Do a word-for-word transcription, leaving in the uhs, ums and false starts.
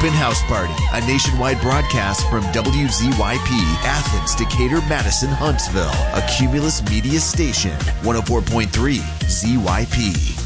Open House Party, a nationwide broadcast from W Z Y P, Athens, Decatur, Madison, Huntsville, a Cumulus Media station, one oh four point three Z Y P.